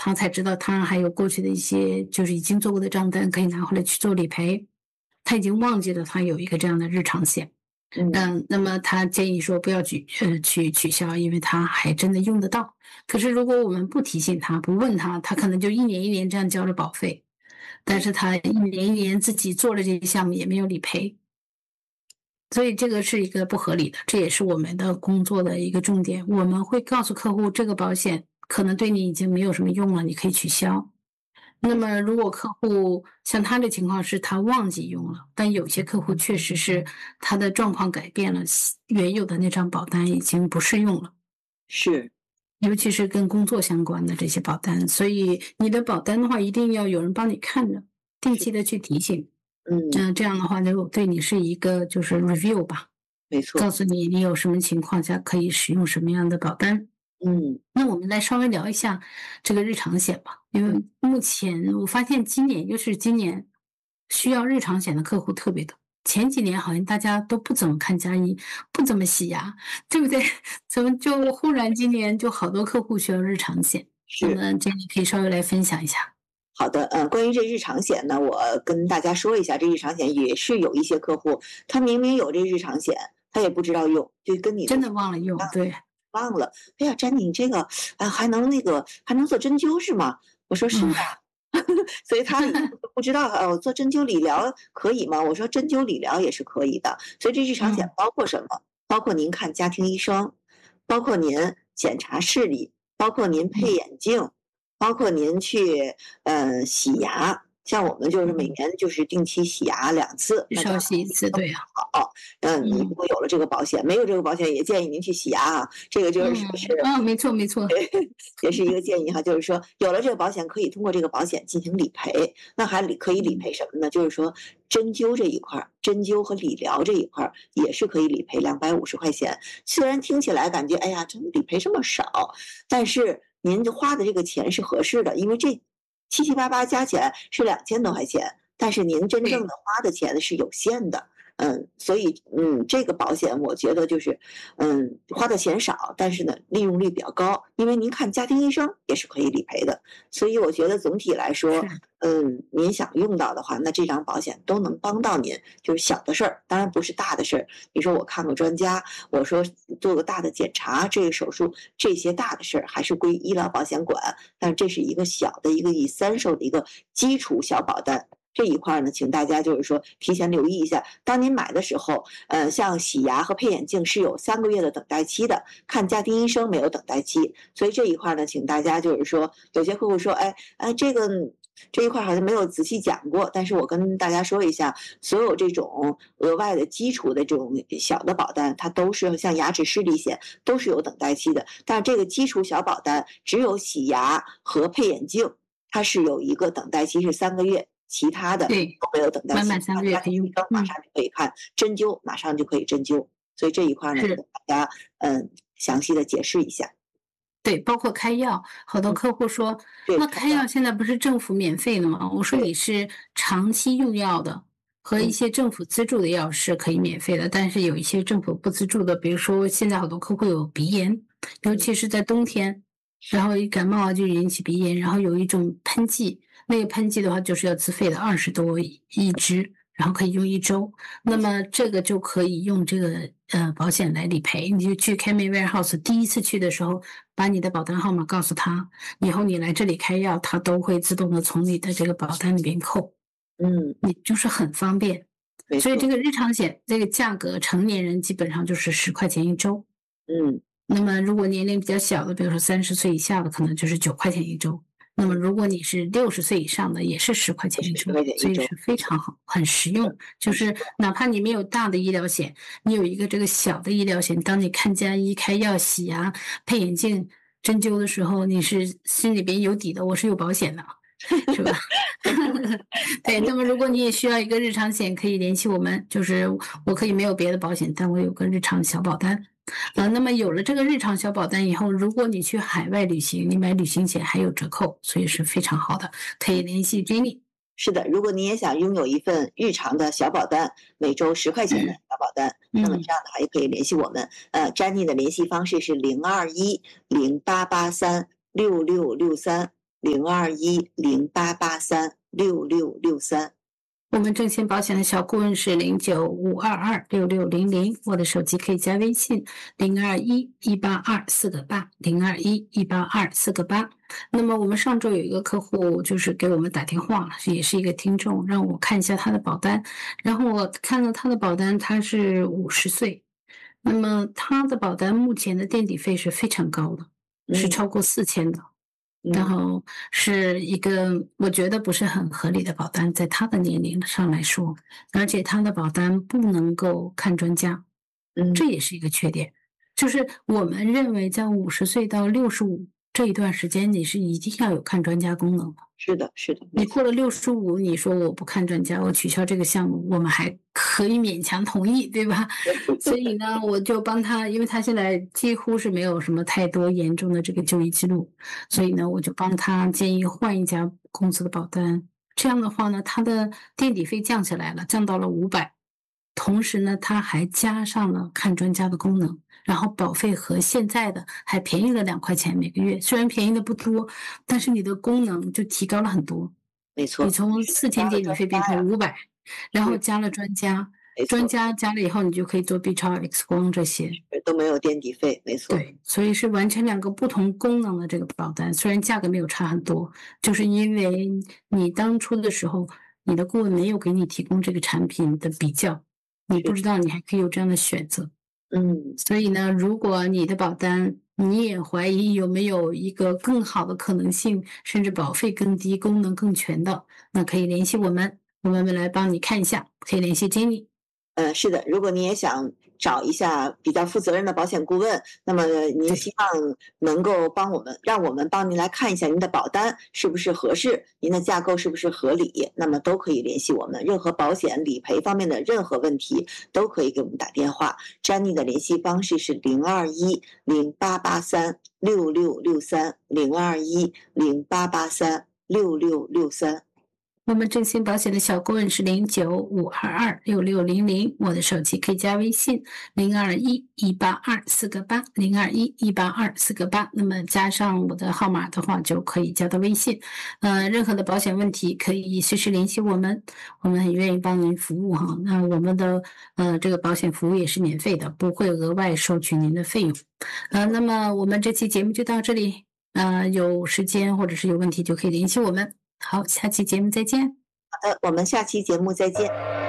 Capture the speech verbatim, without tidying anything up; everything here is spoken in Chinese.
他才知道他还有过去的一些就是已经做过的账单可以拿回来去做理赔，他已经忘记了他有一个这样的日常险。 嗯， 嗯，那么他建议说不要取呃去取消，因为他还真的用得到。可是如果我们不提醒他，不问他，他可能就一年一年这样交着保费，但是他一年一年自己做了这些项目也没有理赔，所以这个是一个不合理的，这也是我们的工作的一个重点。我们会告诉客户，这个保险可能对你已经没有什么用了，你可以取消。那么如果客户像他的情况是他忘记用了，但有些客户确实是他的状况改变了，原有的那张保单已经不适用了， 是， 尤其是跟工作相关的这些保单。所以你的保单的话，一定要有人帮你看着，定期的去提醒。 嗯， 嗯，这样的话就对你是一个就是 review 吧， 没错， 告诉你你有什么情况下可以使用什么样的保单。 嗯， 那我们来稍微聊一下这个日常险吧，因为目前我发现今年，尤其是今年，需要日常险的客户特别多。前几年好像大家都不怎么看家医，不怎么洗牙，对不对？怎么就忽然今年就好多客户需要日常险？那是。 么这你可以稍微来分享一下。 好的，呃，关于这日常险呢，我跟大家说一下，这日常险也是有一些客户，他明明有这日常险，他也不知道用，就跟你的真的忘了用，对， 忘了。哎呀，詹妮，你这个啊还能那个还能做针灸是吗？我说是嗯， 啊，所以他不知道哦，做针灸理疗可以吗？我说针灸理疗也是可以的。所以这日常险嗯， 包括什么？包括您看家庭医生，包括您检查视力，包括您配嗯， 眼镜，包括您去呃洗牙。像我们就是每嗯， 年就是定期洗牙两次， 至那这样少洗一次，对呀， 好。嗯，你如嗯， 果有了这个保险，没有这个保险，也建议您去洗牙啊。这个就是说是嗯，啊，没错没错， 也是一个建议哈，就是说有了这个保险，可以通过这个保险进行理赔。那还理可以理嗯， 赔什么呢？就是说针灸这一块儿，针灸和理疗这一块儿也是可以理赔两百五十块钱。虽然听起来感觉哎呀，这理赔这么少，但是您花的这个钱是合适的，因为这七七八八加起来是两千多块钱，但是您真正对， 的花的钱是有限的。嗯，所以嗯，这个保险我觉得就是，嗯，花的钱少，但是呢，利用率比较高，因为您看家庭医生也是可以理赔的，所以我觉得总体来说， 是， 嗯，您想用到的话，那这张保险都能帮到您，就是小的事儿，当然不是大的事儿。比如说我看个专家，我说做个大的检查，这个手术，这些大的事儿还是归医疗保险管，但这是一个小的一个以三受的一个基础小保单。这一块呢，请大家就是说提前留意一下。当您买的时候，呃，像洗牙和配眼镜是有三个月的等待期的，看家庭医生没有等待期。所以这一块呢，请大家就是说，有些客户说，哎，哎，这个这一块好像没有仔细讲过，但是我跟大家说一下，所有这种额外的基础的这种小的保单，它都是像牙齿视力险都是有等待期的，但是这个基础小保单只有洗牙和配眼镜，它是有一个等待期是三个月。其他的对， 都没有等待期， 满满三个月家庭医可以用，嗯， 生马上就可以看，针灸马上就可以针灸，所以这一块呢， 是。 跟大家嗯详细的解释一下。 对，包括开药，好多嗯， 客户说， 对， 那开药， 开药现在不是政府免费的吗？我说对， 你是长期用药的，和一嗯些政府资助的药是可以免费的，但是有一些政府不资助的，比如说现在好多客户有鼻炎，尤嗯其是在冬天，然后一感冒啊就引起鼻炎，然后有一种喷剂，那个喷剂的话就是要自费的，二十多一支，然后可以用一周。那没错， 么这个就可以用这个呃保险来理赔。你就去 Camry Warehouse 第一次去的时候，把你的保单号码告诉他，以后你来这里开药，他都会自动的从你的这个保单里边扣， 嗯， 你就是很方便。 没错， 所以这个日常险这个价格，成年人基本上就是十块钱一周。 嗯那么如果年龄比较小的，比如说三十岁以下的，可能就是九块钱一周。那么嗯， 如果你是六十岁以上的，也是十块钱一周， 是十块钱一周， 所以是非常好，很实用。就是很实用。 哪怕你没有大的医疗险，你有一个这个小的医疗险，当你看家医、开药、洗牙、配眼镜、针灸的时候，你是心里边有底的，我是有保险的，是吧？对，那么如果你也需要一个日常险，可以联系我们，就是我可以没有别的保险，但我有个日常小保单。啊，那么有了这个日常小保单以后，如果你去海外旅行，你买旅行险还有折扣，所以是非常好的，可以联系 Jenny。 是的，如果你也想拥有一份日常的小保单，每周十块钱的小保单，那么嗯， 这样的话也可以联系我们。呃詹妮的联系方式是零二一零八八三六六六三零二一零八八三六六六三。 我们正险保险的小顾问是零九五二二六六零零，我的手机可以加微信零二一一八二四个八零二一一八二四个八。那么我们上周有一个客户就是给我们打电话，也是一个听众，让我看一下他的保单，然后我看了他的保单，他是五十岁，那么他的保单目前的垫底费是非常高的，是超过四千的。然后是一个我觉得不是很合理的保单，在他的年龄上来说，而且他的保单不能够看专家，这也是一个缺点。就是我们认为在五十岁到六十五这一段时间，你是一定要有看专家功能的。 是的，是的。 你过了六十五，你说我不看专家，我取消这个项目，我们还可以勉强同意，对吧？所以呢，我就帮他，因为他现在几乎是没有什么太多严重的这个就医记录，所以呢，我就帮他建议换一家公司的保单。这样的话呢，他的垫底费降下来了，降到了五百，同时呢，他还加上了看专家的功能。然后保费和现在的还便宜了两块钱每个月，虽然便宜的不多，但是你的功能就提高了很多。 没错， 你从四千垫底费变成五百，然后加了专家，专家加了以后，你就可以做 B 超、X 光这些都没有垫底费，没错。 对，所以是完全两个不同功能的这个保单，虽然价格没有差很多，就是因为你当初的时候，你的顾问没有给你提供这个产品的比较，你不知道你还可以有这样的选择。 嗯， 所以呢，如果你的保单你也怀疑有没有一个更好的可能性，甚至保费更低、功能更全的，那可以联系我们，我们来帮你看一下，可以联系 Jenny。 呃，是的，如果你也想找一下比较负责任的保险顾问，那么您希望能够帮我们，让我们帮您来看一下您的保单是不是合适，您的架构是不是合理，那么都可以联系我们。任何保险理赔方面的任何问题都可以给我们打电话。Jenny 的联系方式是零二一零八八三六六六三零二一零八八三六六六三。 我们正兴保险的小顾问是零九五二二六六零零，我的手机可以加微信零二一一八二四个八零二一一八二四个八，那么加上我的号码的话就可以加到微信。呃，任何的保险问题可以随时联系我们，我们很愿意帮您服务哈。那我们的呃这个保险服务也是免费的，不会额外收取您的费用。呃，那么我们这期节目就到这里，呃，有时间或者是有问题就可以联系我们。好，下期节目再见。 好的，我们下期节目再见。